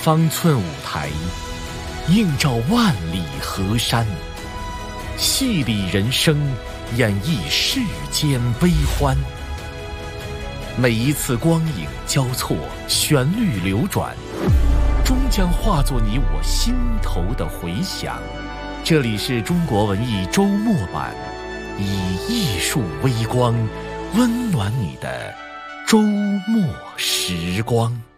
方寸舞台，映照万里河山，戏理人生，演绎世间悲欢。每一次光影交错，旋律流转，终将化作你我心头的回响。这里是中国文艺周末版，以艺术微光温暖你的周末时光。